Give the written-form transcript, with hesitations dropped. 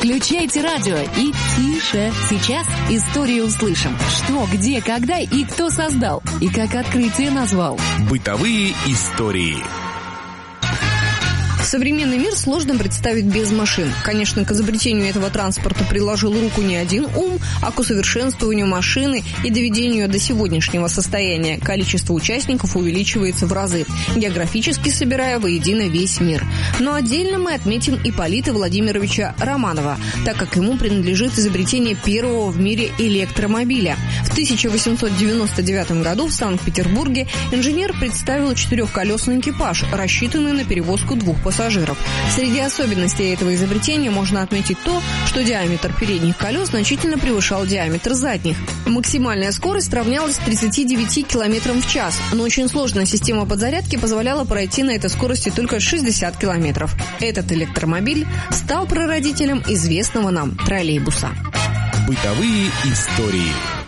Включайте радио и тише. Сейчас историю услышим. Что, где, когда и кто создал. И как открытие назвал. Бытовые истории. Современный мир сложно представить без машин. Конечно, к изобретению этого транспорта приложил руку не один ум, а к усовершенствованию машины и доведению до сегодняшнего состояния количество участников увеличивается в разы, географически собирая воедино весь мир. Но отдельно мы отметим Ипполита Владимировича Романова, так как ему принадлежит изобретение первого в мире электромобиля. В 1899 году в Санкт-Петербурге инженер представил четырехколесный экипаж, рассчитанный на перевозку двух пассажиров. Среди особенностей этого изобретения можно отметить то, что диаметр передних колес значительно превышал диаметр задних. Максимальная скорость равнялась 39 км в час, но очень сложная система подзарядки позволяла пройти на этой скорости только 60 км. Этот электромобиль стал прародителем известного нам троллейбуса. Бытовые истории.